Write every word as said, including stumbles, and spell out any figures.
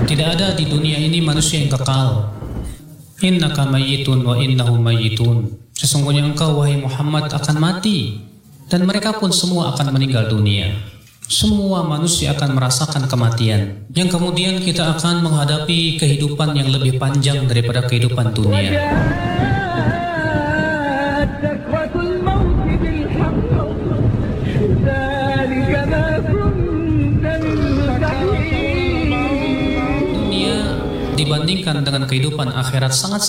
Tidak ada di dunia ini manusia yang kekal. Innaka mayyitun wa innahum mayyitun. Sesungguhnya engkau wahai Muhammad akan mati dan mereka pun semua akan meninggal dunia. Semua manusia akan merasakan kematian, yang kemudian kita akan menghadapi kehidupan yang lebih panjang daripada kehidupan dunia. Dunia dibandingkan dengan kehidupan akhirat sangat